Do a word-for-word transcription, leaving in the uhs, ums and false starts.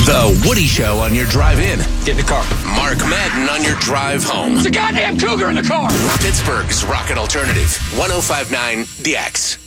The Woody Show on your drive in. Get in the car. Mark Madden on your drive home. It's a goddamn cougar in the car. Pittsburgh's Rocket Alternative. one oh five point nine The X.